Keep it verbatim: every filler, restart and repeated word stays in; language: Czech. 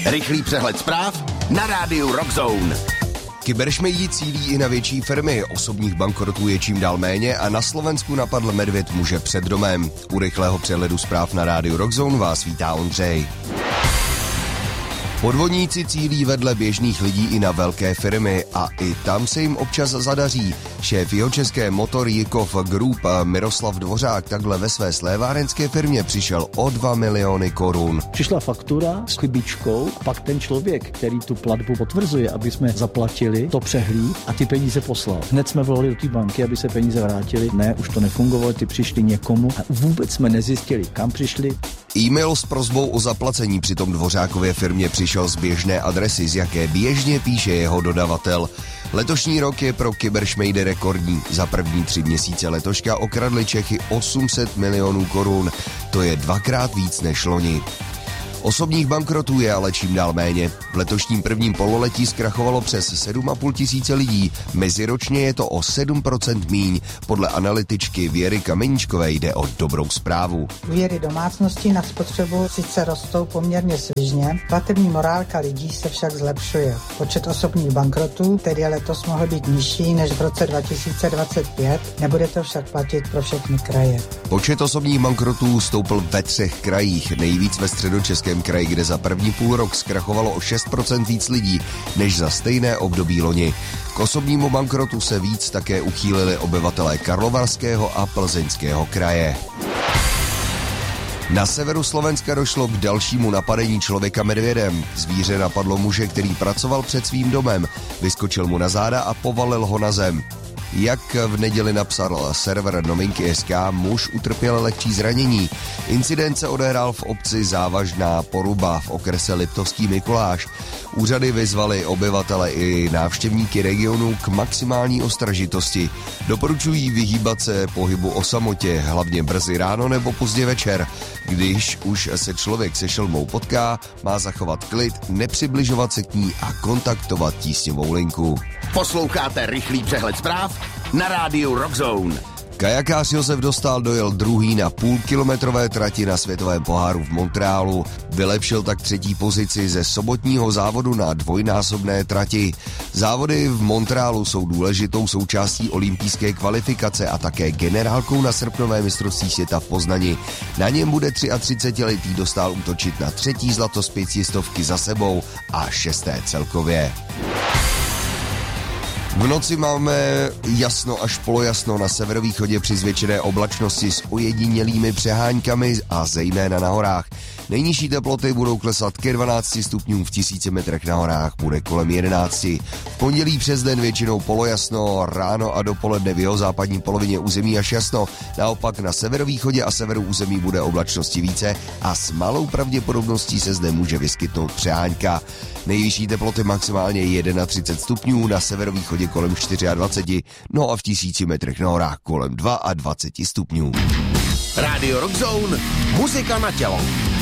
Rychlý přehled zpráv na rádiu Rockzone. Kyberšmejdi cílí i na větší firmy, osobních bankrotů je čím dál méně a na Slovensku napadl medvěd muže před domem. U rychlého přehledu zpráv na rádiu Rockzone vás vítá Ondřej. Podvodníci cílí vedle běžných lidí i na velké firmy a i tam se jim občas zadaří. Šéf jihočeské Motor Jikov Group Miroslav Dvořák takhle ve své slévárenské firmě přišel o dva miliony korun. Přišla faktura s chybičkou, pak ten člověk, který tu platbu potvrzuje, aby jsme zaplatili, to přehlíd a ty peníze poslal. Hned jsme volali do té banky, aby se peníze vrátily. Ne, už to nefungovalo, ty přišly někomu a vůbec jsme nezjistili, kam přišli. E-mail s prosbou o zaplacení přitom Dvořákově firmě přišel z běžné adresy, z jaké běžně píše jeho dodavatel. Letošní rok je pro kyberšmejdy rekordní. Za první tři měsíce letoška okradli Čechy osm set milionů korun. To je dvakrát víc než loni. Osobních bankrotů je ale čím dál méně. V letošním prvním pololetí zkrachovalo přes sedm a půl tisíce lidí. Meziročně je to o sedm procent míň. Podle analytičky Věry Kameničkové jde o dobrou zprávu. Úvěry domácností na spotřebu sice rostou poměrně svižně, platební morálka lidí se však zlepšuje. Počet osobních bankrotů tedy letos mohl být nižší než v roce dva tisíce dvacet pět, nebude to však platit pro všechny kraje. Počet osobních bankrotů stoupl ve třech krajích, nejvíc ve Středočeském kraji, kde za první půl rok zkrachovalo o šest procent víc lidí než za stejné období loni. K osobnímu bankrotu se víc také uchýlili obyvatelé Karlovarského a Plzeňského kraje. Na severu Slovenska došlo k dalšímu napadení člověka medvědem. Zvíře napadlo muže, který pracoval před svým domem. Vyskočil mu na záda a povalil ho na zem. Jak v neděli napsal server Novinky tečka es ká, muž utrpěl lehčí zranění. Incident se odehrál v obci Závažná Poruba v okrese Liptovský Mikuláš. Úřady vyzvaly obyvatele i návštěvníky regionu k maximální ostražitosti. Doporučují vyhýbat se pohybu o samotě, hlavně brzy ráno nebo pozdě večer. Když už se člověk se šelmou potká, má zachovat klid, nepřibližovat se k ní a kontaktovat tísňovou linku. Posloucháte rychlý přehled zpráv na rádiu Rockzone. Kajakář Josef Dostál dojel druhý na půlkilometrové trati na světovém poháru v Montrealu. Vylepšil tak třetí pozici ze sobotního závodu na dvojnásobné trati. Závody v Montrealu jsou důležitou součástí olympijské kvalifikace a také generálkou na srpnové mistrovství světa v Poznani. Na něm bude třiatřicetiletý Dostál útočit na třetí zlato z pětistovky za sebou a šesté celkově. V noci máme jasno až polojasno na severovýchodě při zvětšené oblačnosti s ojedinělými přeháňkami a zejména na horách. Nejnižší teploty budou klesat ke dvanácti stupňům, v tisíci metrech na horách bude kolem jedenácti. V pondělí přes den většinou polojasno, ráno a dopoledne v jihozápadní polovině území až jasno. Naopak na severovýchodě a severu území bude oblačnosti více a s malou pravděpodobností se zde může vyskytnout přeháňka. Nejvyšší teploty maximálně třicet jedna stupňů, na severovýchodě kolem dvacet čtyři, no a v tisíci metrech na horách kolem dvacet dva stupňů. Rádio Rockzone, muzika na tělo.